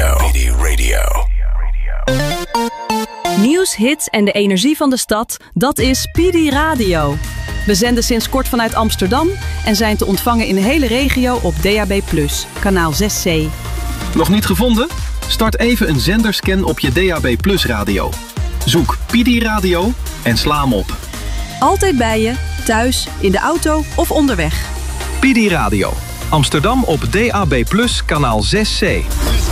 Radio. Nieuws, hits en de energie van de stad, dat is PD Radio. We zenden sinds kort vanuit Amsterdam en zijn te ontvangen in de hele regio op DAB+, kanaal 6C. Nog niet gevonden? Start even een zenderscan op je DAB+ radio. Zoek PD Radio en sla hem op. Altijd bij je, thuis, in de auto of onderweg. PD Radio. Amsterdam op DAB+, kanaal 6C.